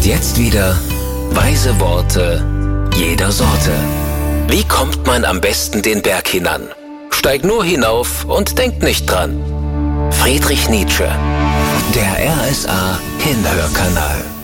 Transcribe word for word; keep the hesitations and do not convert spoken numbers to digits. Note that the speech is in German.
jetzt wieder weise Worte jeder Sorte. Wie kommt man am besten den Berg hinan? Steig nur hinauf und denk nicht dran. Friedrich Nietzsche, der R S A Hinhörkanal.